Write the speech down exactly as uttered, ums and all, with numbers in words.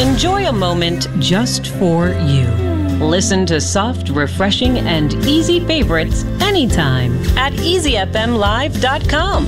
Enjoy a moment just for you. Listen to soft, refreshing, and easy favorites anytime at easy f m live dot com.